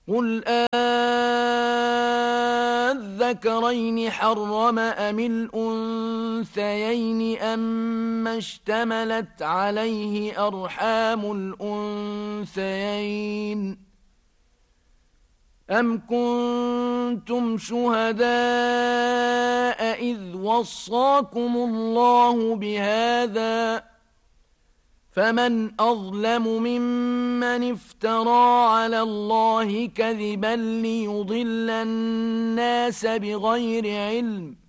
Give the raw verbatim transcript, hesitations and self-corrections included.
قل أذكرين حرم أم الأنثيين أما اشتملت عليه أرحام الأنثيين أم كنتم شهداء إذ وصاكم الله بهذا فمن أظلم ممن افترى على الله كذبا ليضل الناس بغير علم